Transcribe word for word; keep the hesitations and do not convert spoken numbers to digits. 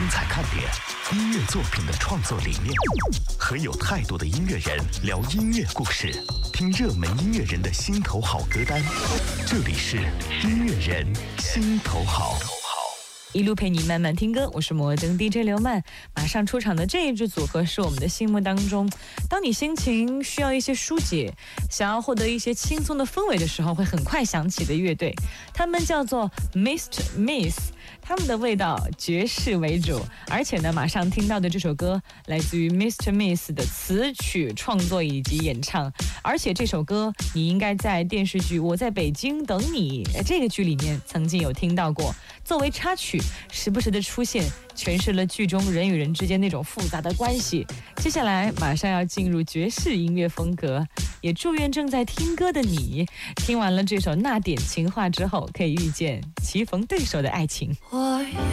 精彩看点，音乐作品的创作理念，和有态度的音乐人聊音乐故事，听热门音乐人的心头好歌单。这里是音乐人心头好。 一路陪你慢慢听歌，我是摩登 D J 刘曼。马上出场的这一支组合是我们的心目当中，当你心情需要一些疏解，想要获得一些轻松的氛围的时候，会很快想起的乐队，他们叫做 Mister Miss。他们的味道爵士为主，而且呢，马上听到的这首歌来自于 Mister Miss 的词曲创作以及演唱，而且这首歌你应该在电视剧《我在北京等你》这个剧里面曾经有听到过，作为插曲时不时的出现，诠释了剧中人与人之间那种复杂的关系。接下来马上要进入爵士音乐风格，也祝愿正在听歌的你，听完了这首那点情话之后，可以遇见棋逢对手的爱情。 我